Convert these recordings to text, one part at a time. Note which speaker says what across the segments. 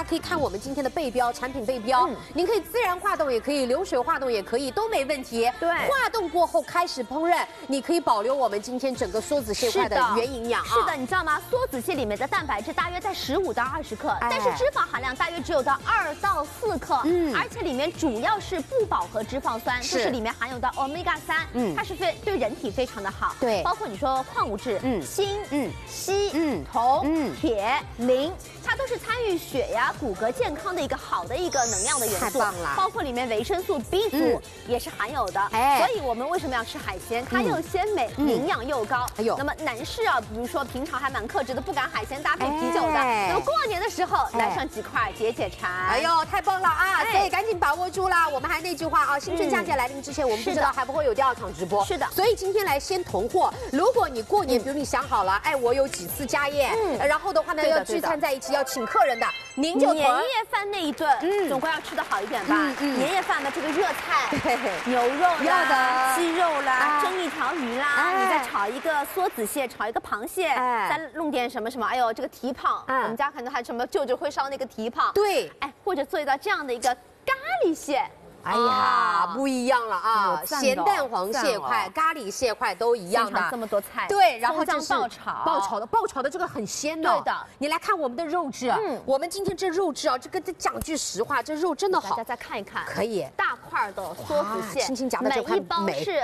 Speaker 1: 可以看我们今天的背标，产品背标，您可以自然化冻也可以，流水化冻也可以，都没问题。
Speaker 2: 对，
Speaker 1: 化冻过后开始烹饪，你可以保留我们今天整个梭子蟹块的原营养啊。
Speaker 2: 是的，你知道吗？梭子蟹里面的蛋白质大约在15到20克，但是脂肪含量大约只有到2到4克。而且里面主要是不饱和脂肪酸，就是里面含有的 omega-3，它是对人体非常的好。 对，包括你说矿物质，锌、硒、铜、铁、磷，它都是参与血呀、骨骼健康的一个好的一个能量的元素。
Speaker 1: 太棒了！
Speaker 2: 包括里面维生素 B 族也是含有的。所以我们为什么要吃海鲜？它又鲜美，营养又高。那么男士啊，比如说平常还蛮克制的，不敢海鲜搭配啤酒的，那么过年的时候来上几块解解馋。
Speaker 1: 哎呦，太棒了啊！所以赶紧把握住啦！我们还那句话啊，新春佳节来临之前，我们不知道还不会有第2场直播。
Speaker 2: 是的，
Speaker 1: 所以今天来先囤货。如果你过年，比如你想好了，哎，我有几次家宴，然后的话呢，要聚餐在一起，要请客人的，您就
Speaker 2: 年夜饭那一顿，总归要吃得好一点吧。年夜饭的这个热菜，牛肉啦、鸡肉啦，蒸一条鱼啦，你再炒一个梭子蟹，炒一个螃蟹，再弄点什么什么，哎呦，这个蹄膀，我们家可能还什么舅舅会烧那个蹄膀，
Speaker 1: 对，
Speaker 2: 哎，或者做一道这样的一个咖喱蟹。
Speaker 1: 哎呀，不一样了啊！咸蛋黄蟹块、咖喱蟹块都一样的，
Speaker 2: 这么多菜。
Speaker 1: 对，然后这是爆炒的这个很鲜的。
Speaker 2: 对的，
Speaker 1: 你来看我们的肉质，我们今天这肉质啊，这讲句实话，这肉真的好。
Speaker 2: 大家再看一看，
Speaker 1: 可以
Speaker 2: 大块的梭子蟹，
Speaker 1: 轻轻夹的这块
Speaker 2: 每一包是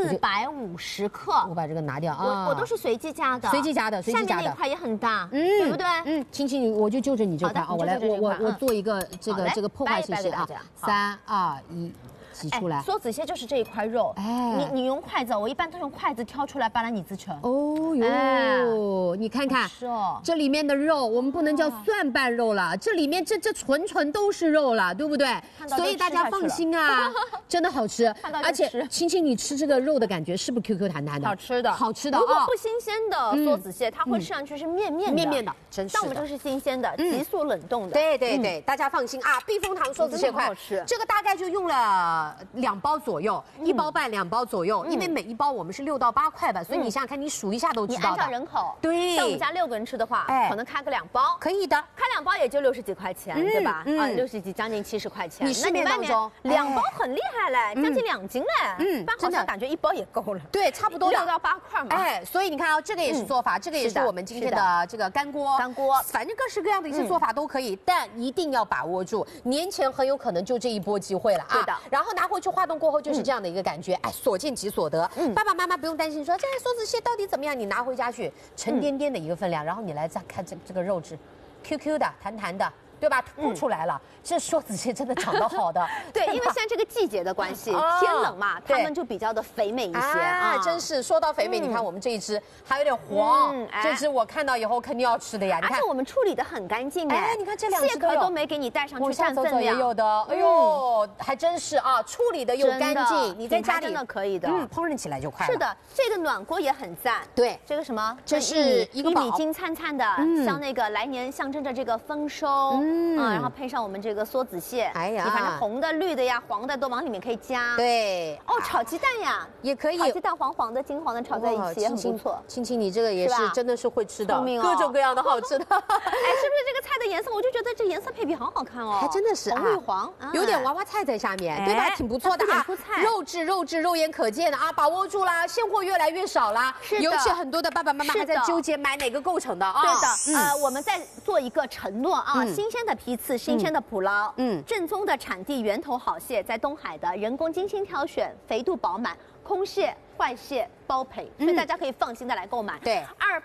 Speaker 2: 450克。
Speaker 1: 我把这个拿掉啊，
Speaker 2: 我都是随机加的，
Speaker 1: 随机加的。
Speaker 2: 下面那块也很大，对不对？
Speaker 1: 轻轻，我就就着你这块啊，我做一个这个破坏性蟹啊，3、2、1。挤出来，
Speaker 2: 梭子蟹就是这一块肉。你用筷子，我一般都用筷子挑出来，把它拟制成。
Speaker 1: 哦哟，你看看，这里面的肉，我们不能叫蒜瓣肉了，这里面这纯都是肉了，对不对？所以大家放心啊，真的好吃。而且青青，你吃这个肉的感觉是不是 QQ 弹弹的？
Speaker 2: 好吃的，
Speaker 1: 好吃的。
Speaker 2: 如果不新鲜的梭子蟹，它会吃上去是面面的，
Speaker 1: 真是。
Speaker 2: 但我们这是新鲜的，急速冷冻的。
Speaker 1: 对，大家放心啊，避风塘梭子蟹块，这个大概就用了2包左右，1包半2包左右，因为每一包我们是6到8块吧，所以你想想看，你数一下都知道的。
Speaker 2: 你按照人口，
Speaker 1: 对，
Speaker 2: 像我们家6个人吃的话，可能开个2包，
Speaker 1: 可以的，
Speaker 2: 开2包也就60几块钱，对吧？60几，将近70块钱。
Speaker 1: 你市面当中
Speaker 2: 2包很厉害嘞，将近2斤嘞，但好像感觉1包也够了。
Speaker 1: 对，差不多
Speaker 2: 6到8块嘛。
Speaker 1: 所以你看啊，这个也是做法，这个也是我们今天的这个干锅，反正各式各样的一些做法都可以，但一定要把握住，年前很有可能就这一波机会了啊。
Speaker 2: 对的，
Speaker 1: 然后拿回去化冻过后就是这样的一个感觉，哎，所见即所得。爸爸妈妈不用担心说这梭子蟹到底怎么样，你拿回家去沉甸甸的一个分量，然后你来再看这个肉质 ，QQ 的、弹弹的。对吧？吐出来了，这梭子蟹真的长得好的。
Speaker 2: 对，因为现在这个季节的关系，天冷嘛，它们就比较的肥美一些啊。
Speaker 1: 真是说到肥美，你看我们这一只还有点黄，这只我看到以后肯定要吃的呀。
Speaker 2: 而且我们处理的很干净
Speaker 1: 哎，你看这2只
Speaker 2: 蟹壳都没给你带上去占分量，
Speaker 1: 也有的。哎呦，还真是啊，处理的又干净，你在家里
Speaker 2: 真的可以的，
Speaker 1: 烹饪起来就快了。
Speaker 2: 是的，这个暖锅也很赞。
Speaker 1: 对，
Speaker 2: 这个什么？
Speaker 1: 这是一个
Speaker 2: 米金灿灿的，像那个来年象征着这个丰收。然后配上我们这个梭子蟹，哎呀，你反正红的、绿的呀、黄的都往里面可以加。
Speaker 1: 对，
Speaker 2: 炒鸡蛋呀
Speaker 1: 也可以，
Speaker 2: 炒鸡蛋黄黄的、金黄的炒在一起也很不错。
Speaker 1: 青青，你这个也是真的是会吃的，
Speaker 2: 各
Speaker 1: 种各样的好吃的。
Speaker 2: 哎，是不是这个菜的颜色？我就觉得这颜色配比很好看哦，
Speaker 1: 还真的是
Speaker 2: 红绿黄，
Speaker 1: 有点娃娃菜在下面，对吧？挺不错的啊，肉质肉眼可见的啊，把握住啦，现货越来越少啦，尤其很多的爸爸妈妈还在纠结买哪个构成的啊。
Speaker 2: 对的，我们在做一个承诺啊，新鲜的批次，新鲜的捕捞，正宗的产地源头好蟹，在东海的人工精心挑选，肥度饱满，空蟹、坏蟹包赔，所以大家可以放心的来购买。
Speaker 1: 对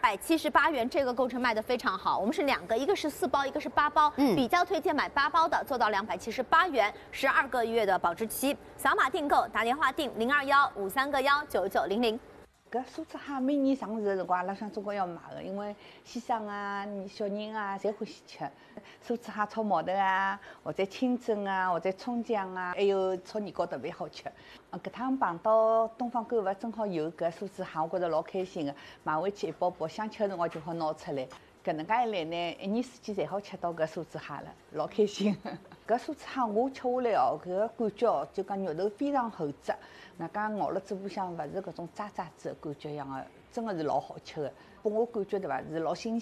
Speaker 2: ，278元这个构成卖的非常好，我们是2个，一个是4包，一个是8包，比较推荐买8包的，做到278元，12个月的保质期。扫码订购，打电话订021-531-9900。
Speaker 3: 搿梭子蟹每年上市的辰光，阿拉想总归要买的，因为先生啊、小人啊，侪欢喜吃。梭子蟹炒毛豆啊，或者清蒸啊，或者葱姜啊，还有炒年糕特别好吃。搿趟碰到东方购物正好有搿梭子蟹，我觉着老开心的，买回去一包包，想吃的辰光就好拿出来。搿能介一来呢，1年4季侪好吃到搿梭子蟹了，老开心。搿梭子蟹我吃下来哦，搿个感觉哦，就讲肉头非常厚质，那讲咬了嘴巴向勿是搿种渣渣子的感觉一样的，真的是老好吃的。拨我感觉对伐，是老新